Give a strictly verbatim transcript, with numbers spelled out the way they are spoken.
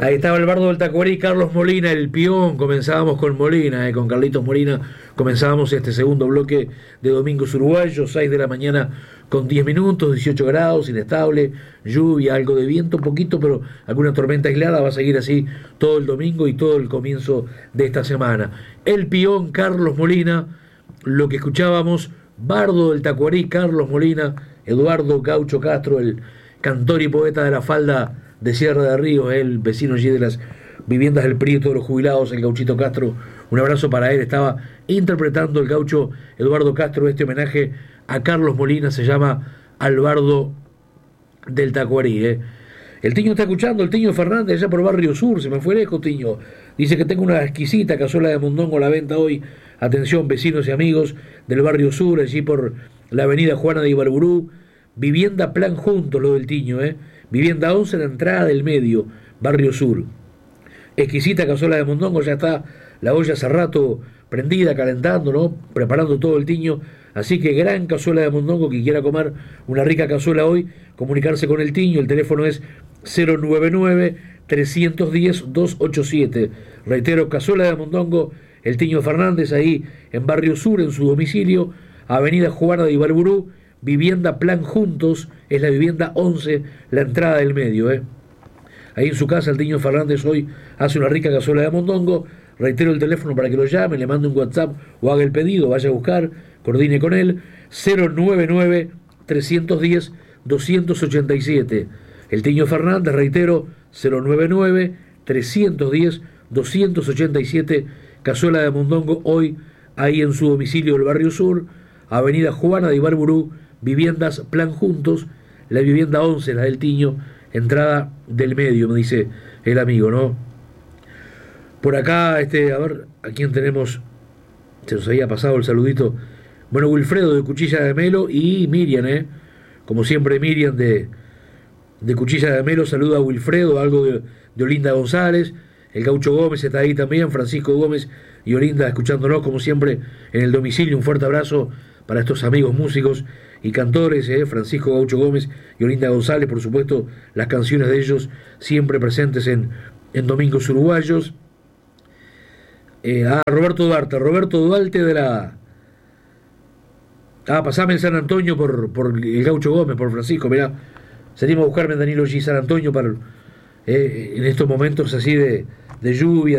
Ahí estaba el bardo del Tacuarí, Carlos Molina, el peón. Comenzábamos con Molina, eh, con Carlitos Molina. Comenzábamos este segundo bloque de Domingos Uruguayos, seis de la mañana con diez minutos, dieciocho grados, inestable, lluvia, algo de viento, un poquito, pero alguna tormenta aislada. Va a seguir así todo el domingo y todo el comienzo de esta semana. El peón, Carlos Molina, lo que escuchábamos, bardo del Tacuarí, Carlos Molina, Eduardo Gaucho Castro, el cantor y poeta de la falda de Sierra de Ríos, el vecino allí de las viviendas del P R I, todos los jubilados, el Gauchito Castro. Un abrazo para él. Estaba interpretando el gaucho Eduardo Castro este homenaje a Carlos Molina, se llama Al bardo del Tacuarí. ¿eh? El Tiño está escuchando, el Tiño Fernández, allá por Barrio Sur, se me fue lejos, Tiño. Dice que tengo una exquisita cazuela de mondongo a la venta hoy. Atención, vecinos y amigos del Barrio Sur, allí por la avenida Juana de Ibarburú. Vivienda Plan Juntos, lo del Tiño, ¿eh? Vivienda once, la entrada del medio, Barrio Sur. Exquisita cazuela de mondongo, ya está la olla hace rato prendida, calentando, ¿no? Preparando todo el Tiño. Así que gran cazuela de mondongo, quien quiera comer una rica cazuela hoy, comunicarse con el Tiño. El teléfono es cero nueve nueve, tres uno cero, dos ocho siete. Reitero, cazuela de mondongo, el Tiño Fernández, ahí en Barrio Sur, en su domicilio, avenida Juana de Ibarburú. Vivienda Plan Juntos, es la vivienda once, la entrada del medio. ¿eh? Ahí en su casa el Tiño Fernández hoy hace una rica cazuela de mondongo. Reitero el teléfono para que lo llame, le mande un WhatsApp o haga el pedido, vaya a buscar, coordine con él. cero nueve nueve, tres uno cero, dos ocho siete. El Tiño Fernández, reitero, cero nueve nueve, tres uno cero, dos ocho siete. Cazuela de mondongo hoy ahí en su domicilio del Barrio Sur, avenida Juana de Ibarburú. Viviendas Plan Juntos, la vivienda once, la del Tiño, entrada del medio, me dice el amigo, ¿no? Por acá, este, a ver, ¿a quién tenemos? Se nos había pasado el saludito. Bueno, Wilfredo de Cuchilla de Melo y Miriam, ¿eh? Como siempre, Miriam de, de Cuchilla de Melo saluda a Wilfredo, algo de, de Olinda González. El Gaucho Gómez está ahí también, Francisco Gómez y Olinda escuchándonos, como siempre, en el domicilio. Un fuerte abrazo para estos amigos músicos y cantores, eh, Francisco Gaucho Gómez y Olinda González, por supuesto, las canciones de ellos siempre presentes en, en Domingos Uruguayos. Eh, ah, Roberto Duarte, Roberto Duarte de la... Ah, pasame el San Antonio por, por el Gaucho Gómez, por Francisco, mirá. Salimos a buscarme en Danilo G. San Antonio para, eh, en estos momentos así de, de lluvia,